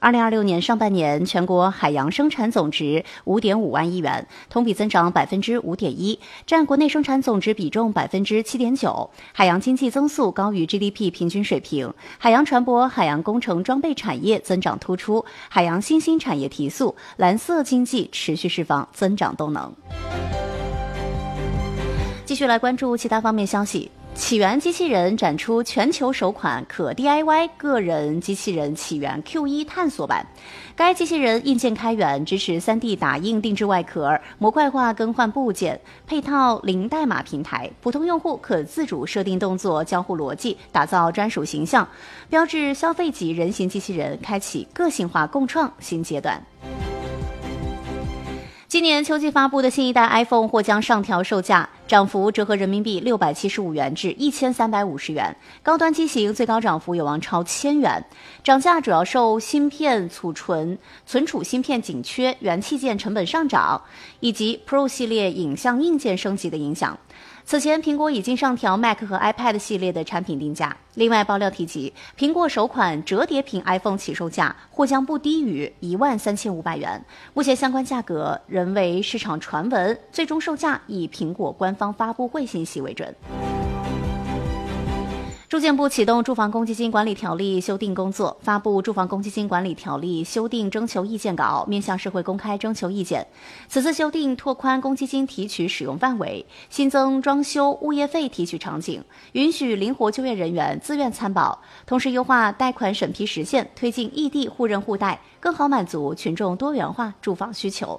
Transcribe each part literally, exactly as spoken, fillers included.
二零二六年上半年，全国海洋生产总值五点五万亿元，同比增长百分之五点一，占国内生产总值比重百分之七点九。海洋经济增速高于 G D P 平均水平，海洋船舶、海洋工程装备产业增长突出，海洋新兴产业提速，蓝色经济持续释放增长动能。继续来关注其他方面消息。起源机器人展出全球首款可 D I Y 个人机器人起源 Q 一 探索版。该机器人硬件开源，支持 三 D 打印定制外壳、模块化更换部件，配套零代码平台，普通用户可自主设定动作、交互逻辑，打造专属形象，标志消费级人形机器人开启个性化共创新阶段。今年秋季发布的新一代 iPhone 或将上调售价，涨幅折合人民币六百七十五元至一千三百五十元，高端机型最高涨幅有望超千元。涨价主要受芯片储存存储芯片紧缺、元器件成本上涨以及 Pro 系列影像硬件升级的影响。此前，苹果已经上调 Mac 和 iPad 系列的产品定价。另外，爆料提及，苹果首款折叠屏 iPhone 起售价或将不低于一万三千五百元。目前相关价格仍为市场传闻，最终售价以苹果官方发布会信息为准。住建部启动住房公积金管理条例修订工作，发布住房公积金管理条例修订征求意见稿，面向社会公开征求意见。此次修订拓宽公积金提取使用范围，新增装修物业费提取场景，允许灵活就业人员自愿参保，同时优化贷款审批时限，推进异地互认互贷，更好满足群众多元化住房需求。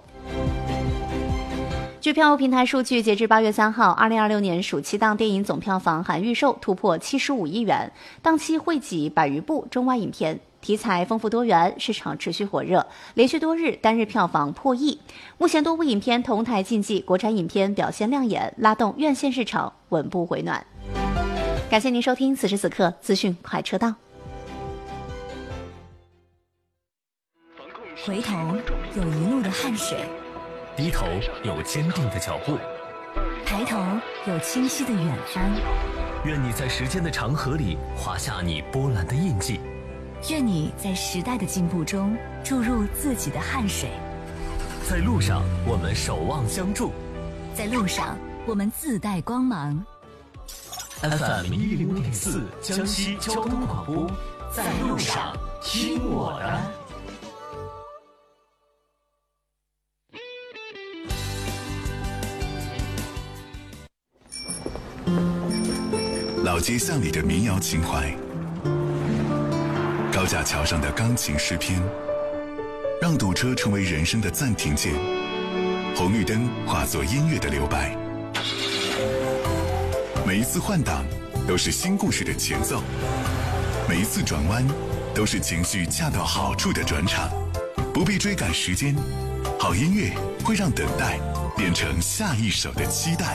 据票务平台数据，截至八月三号，二零二六年暑期档电影总票房含预售突破七十五亿元，档期汇集百余部中外影片，题材丰富多元，市场持续火热，连续多日单日票房破亿。目前多部影片同台竞技，国产影片表现亮眼，拉动院线市场稳步回暖。感谢您收听此时此刻资讯快车道。 回头有一路的汗水， 低头有坚定的脚步， 抬头有清晰的远方。 愿你在时间的长河里画下你波澜的印记， 愿你在时代的进步中注入自己的汗水。 在路上我们守望相助， 在路上我们自带光芒。 F M 一零五点四江西交通广播，在路上听我的。 老街巷里的民谣情怀，高架桥上的钢琴诗篇，让堵车成为人生的暂停键，红绿灯化作音乐的留白。每一次换挡都是新故事的前奏，每一次转弯都是情绪恰到好处的转场。不必追赶时间，好音乐会让等待变成下一首的期待。